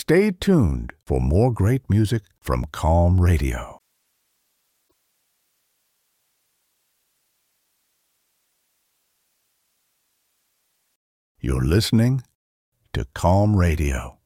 Stay tuned for more great music from Calm Radio. You're listening to Calm Radio.